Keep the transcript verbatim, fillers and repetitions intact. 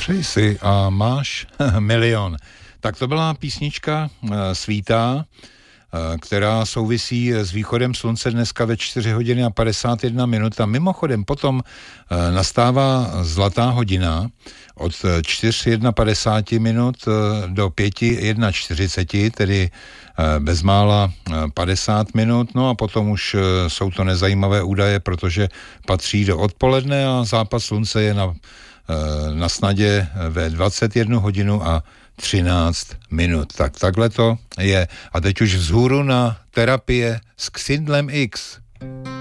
Přeji si a máš milion. Tak to byla písnička Svítá, která souvisí s východem slunce dneska ve čtyři hodiny a padesát jedna minut. A mimochodem potom nastává zlatá hodina od čtyři padesát jedna minut do pět čtyřicet jedna, tedy bezmála padesát minut. No a potom už jsou to nezajímavé údaje, protože patří do odpoledne a západ slunce je na, na snadě ve dvacet jedna hodinu a třináct minut. Tak takhle to je. A teď už vzhůru na terapie s Xindlem X.